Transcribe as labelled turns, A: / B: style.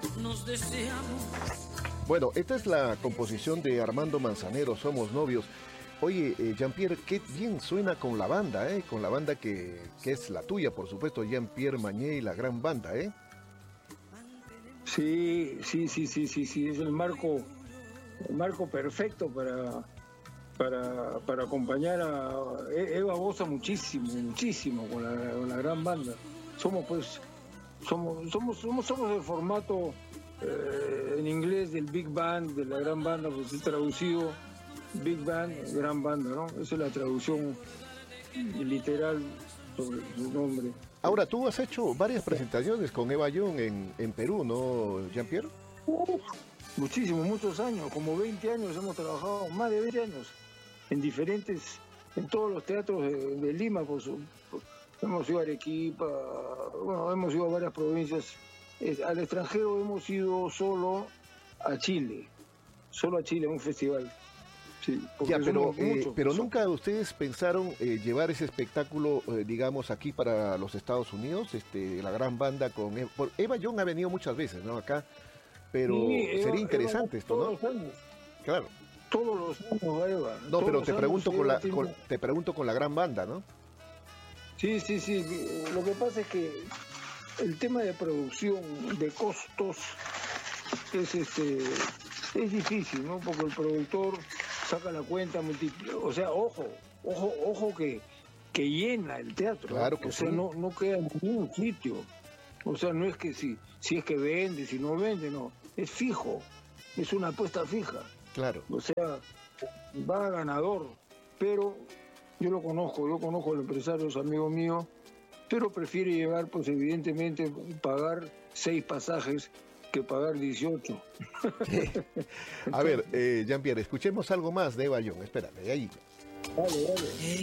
A: nos deseamos.
B: Bueno, esta es la composición de Armando Manzanero, Somos Novios. Oye, Jean-Pierre, qué bien suena con la banda, ¿eh? Con la banda que es la tuya, por supuesto, Jean-Pierre Mañé y la gran banda, ¿eh?
C: Sí, es el marco perfecto para acompañar a Eva goza muchísimo con la gran banda. Somos el formato en inglés del Big Band, de la gran banda, pues es traducido Big Band, gran banda, ¿no? Esa es la traducción literal sobre su nombre.
B: Ahora, tú has hecho varias presentaciones con Eva Young en Perú, ¿no, Jean-Pierre?
C: Muchos años, como 20 años hemos trabajado, más de 20 años, en todos los teatros de Lima, hemos ido a Arequipa, bueno, hemos ido a varias provincias. Al extranjero hemos ido solo a Chile, a un festival. Sí,
B: ya, pero nunca ustedes pensaron llevar ese espectáculo, digamos, aquí para los Estados Unidos, la gran banda con Eva Young ha venido muchas veces, ¿no? Acá, pero sí, sería interesante esto, ¿no?
C: Todos los años.
B: Claro.
C: Todos los años, Eva.
B: No, pero te pregunto con la gran banda, ¿no?
C: Sí. Lo que pasa es que el tema de producción, de costos, es difícil, ¿no? Porque el productor saca la cuenta, o sea, ojo que llena el teatro.
B: Claro que
C: sí. No queda en ningún sitio. O sea, no es que si es que vende, si no vende, no. Es fijo, es una apuesta fija.
B: Claro.
C: O sea, va ganador, pero yo conozco al empresario, es amigo mío, pero prefiere llevar, pues evidentemente, pagar 6 pasajes que pagar 18.
B: A ver, Jean-Pierre, escuchemos algo más de Eva Young. Espérame, ahí.
C: Dale.